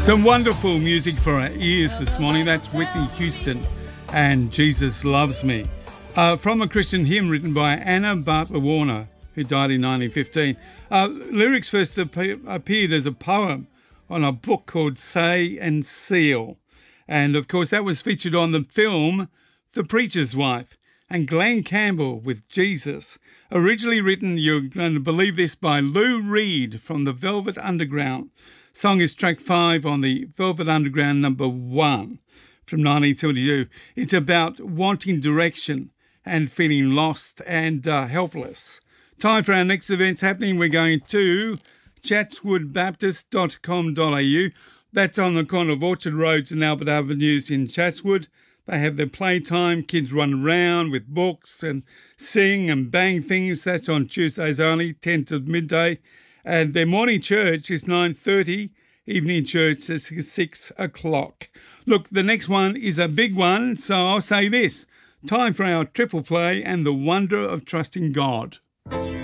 Some wonderful music for our ears this morning. That's Whitney Houston and Jesus Loves Me. From a Christian hymn written by Anna Bartlett Warner, who died in 1915. Lyrics first appeared as a poem on a book called Say and Seal. And, of course, that was featured on the film The Preacher's Wife. And Glenn Campbell with Jesus, originally written, you're going to believe this, by Lou Reed from the Velvet Underground. Song is track 5 on the Velvet Underground number 1 from 1922. It's about wanting direction and feeling lost and helpless. Time for our next events happening. We're going to chatswoodbaptist.com.au. That's on the corner of Orchard Roads and Albert Avenues in Chatswood. They have their playtime. Kids run around with books and sing and bang things. That's on Tuesdays only, 10 to midday. And their morning church is 9:30. Evening church is 6 o'clock. Look, the next one is a big one, so I'll say this. Time for our triple play and the wonder of trusting God.